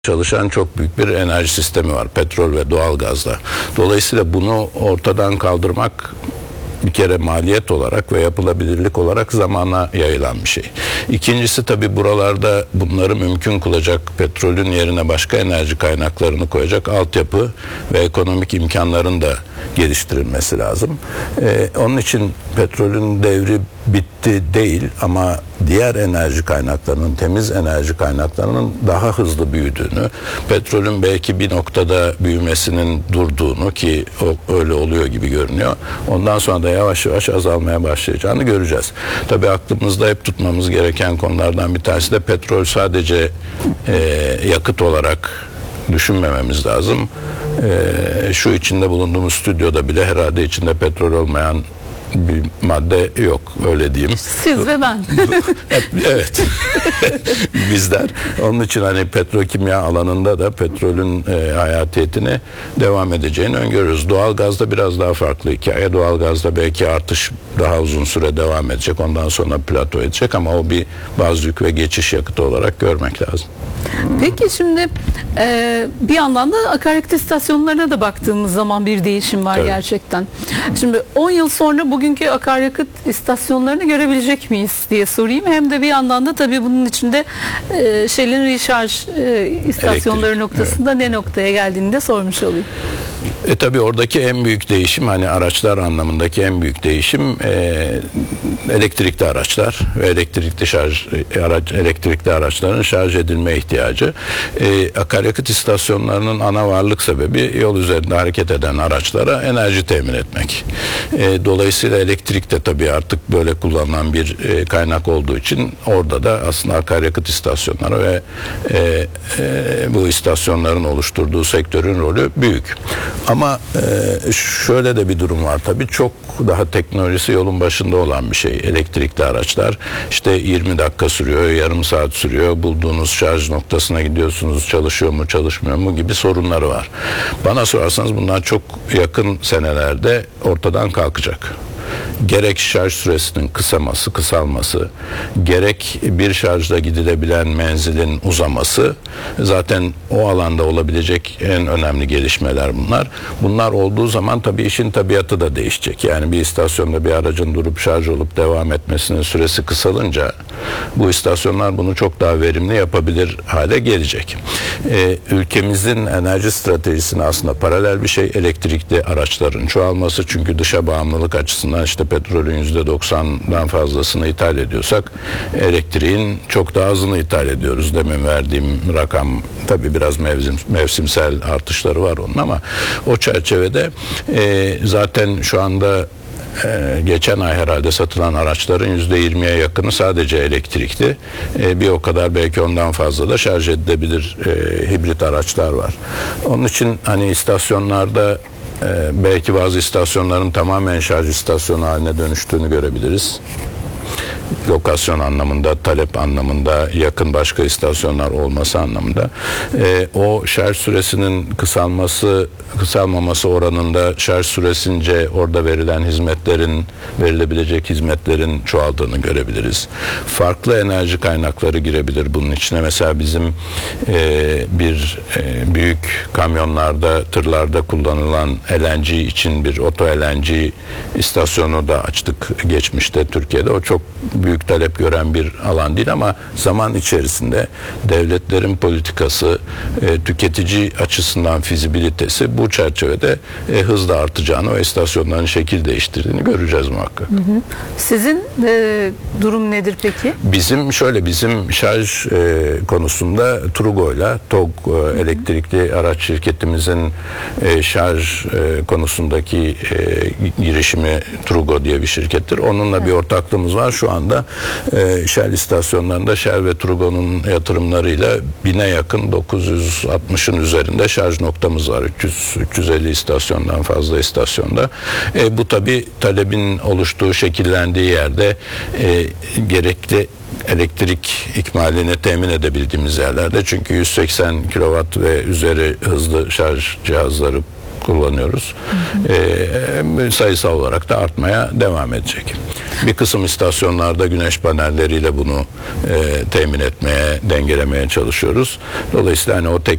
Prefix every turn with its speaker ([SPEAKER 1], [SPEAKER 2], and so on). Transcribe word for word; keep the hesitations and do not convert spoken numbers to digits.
[SPEAKER 1] çalışan çok büyük bir enerji sistemi var, petrol ve doğalgazda. Dolayısıyla bunu ortadan kaldırmak bir kere maliyet olarak ve yapılabilirlik olarak zamana yayılan bir şey. İkincisi, tabii buralarda bunları mümkün kılacak, petrolün yerine başka enerji kaynaklarını koyacak altyapı ve ekonomik imkanların da geliştirilmesi lazım. Ee, onun için petrolün devri bitti değil, ama diğer enerji kaynaklarının, temiz enerji kaynaklarının daha hızlı büyüdüğünü, petrolün belki bir noktada büyümesinin durduğunu, ki o, öyle oluyor gibi görünüyor, ondan sonra da yavaş yavaş azalmaya başlayacağını göreceğiz. Tabii aklımızda hep tutmamız gereken konulardan bir tanesi de petrol sadece e, yakıt olarak düşünmememiz lazım. E, şu içinde bulunduğumuz stüdyoda bile herhalde içinde petrol olmayan bir madde yok, öyle diyeyim.
[SPEAKER 2] Siz ve ben.
[SPEAKER 1] Evet. Bizler. Onun için hani petrokimya alanında da petrolün e, hayatiyetine devam edeceğini öngörüyoruz. Doğalgazda biraz daha farklı hikaye. Doğalgazda belki artış daha uzun süre devam edecek. Ondan sonra plato edecek, ama o bir baz yük ve geçiş yakıtı olarak görmek lazım.
[SPEAKER 2] Peki şimdi e, bir yandan da akaryakıt istasyonlarına da baktığımız zaman bir değişim var. Tabii. Gerçekten. Şimdi on yıl sonra bugünkü akaryakıt istasyonlarını görebilecek miyiz diye sorayım. Hem de bir yandan da tabii bunun içinde e, Shell'in recharge e, istasyonları Elektrik, noktasında evet, ne noktaya geldiğini de sormuş olayım.
[SPEAKER 1] E tabii oradaki en büyük değişim, hani araçlar anlamındaki en büyük değişim e, elektrikli araçlar ve elektrikli şarj araç elektrikli araçların şarj edilme ihtiyacı. E, akaryakıt istasyonlarının ana varlık sebebi yol üzerinde hareket eden araçlara enerji temin etmek. E, dolayısıyla elektrik de tabii artık böyle kullanılan bir e, kaynak olduğu için orada da aslında akaryakıt istasyonları ve e, e, bu istasyonların oluşturduğu sektörün rolü büyük. Ama e, şöyle de bir durum var tabii, çok daha teknolojisi yolun başında olan bir şey elektrikli araçlar. İşte yirmi dakika sürüyor, yarım saat sürüyor, bulduğunuz şarj noktasına gidiyorsunuz, çalışıyor mu çalışmıyor mu gibi sorunları var. Bana sorarsanız bunlar çok yakın senelerde ortadan kalkacak. Gerek şarj süresinin kısaması, kısalması, gerek bir şarjla gidilebilen menzilin uzaması, zaten o alanda olabilecek en önemli gelişmeler bunlar. Bunlar olduğu zaman tabii işin tabiatı da değişecek. Yani bir istasyonda bir aracın durup şarj olup devam etmesinin süresi kısalınca bu istasyonlar bunu çok daha verimli yapabilir hale gelecek. Ee, ülkemizin enerji stratejisine aslında paralel bir şey elektrikli araçların çoğalması, çünkü dışa bağımlılık açısından işte petrolün yüzde doksandan fazlasını ithal ediyorsak elektriğin çok daha azını ithal ediyoruz. Demin verdiğim rakam tabii biraz mevsim, mevsimsel artışları var onun, ama o çerçevede e, zaten şu anda Ee, geçen ay herhalde satılan araçların yüzde yirmiye yakını sadece elektrikli. Ee, bir o kadar, belki ondan fazla da şarj edilebilir e, hibrit araçlar var. Onun için hani istasyonlarda e, belki bazı istasyonların tamamen şarj istasyonu haline dönüştüğünü görebiliriz. Lokasyon anlamında, talep anlamında, yakın başka istasyonlar olması anlamında. E, o şarj süresinin kısalması, kısalmaması oranında şarj süresince orada verilen hizmetlerin, verilebilecek hizmetlerin çoğaldığını görebiliriz. Farklı enerji kaynakları girebilir bunun içine. Mesela bizim e, bir e, büyük kamyonlarda, tırlarda kullanılan L N G için bir oto L N G istasyonu da açtık geçmişte Türkiye'de. O çok büyük talep gören bir alan değil, ama zaman içerisinde devletlerin politikası, e, tüketici açısından fizibilitesi bu çerçevede e, hızla artacağını, o istasyonların şekil değiştirdiğini göreceğiz muhakkak. Hı hı.
[SPEAKER 2] Sizin e, durum nedir peki?
[SPEAKER 1] Bizim şöyle, bizim şarj e, konusunda Trugo'yla T O G e, elektrikli araç şirketimizin e, şarj e, konusundaki e, girişimi Trugo diye bir şirkettir. Onunla evet, bir ortaklığımız var. Şu anda e, Shell istasyonlarında Shell ve Trugo'nun yatırımlarıyla bine yakın, dokuz yüz altmışın üzerinde şarj noktamız var. üç yüz üç yüz elli istasyondan fazla istasyonda. E, bu tabii talebin oluştuğu, şekillendiği yerde e, gerekli elektrik ikmalini temin edebildiğimiz yerlerde, çünkü yüz seksen kilowatt ve üzeri hızlı şarj cihazları kullanıyoruz. Hı hı. E, sayısal olarak da artmaya devam edecek. Bir kısım istasyonlarda güneş panelleriyle bunu e, temin etmeye, dengelemeye çalışıyoruz. Dolayısıyla hani o tek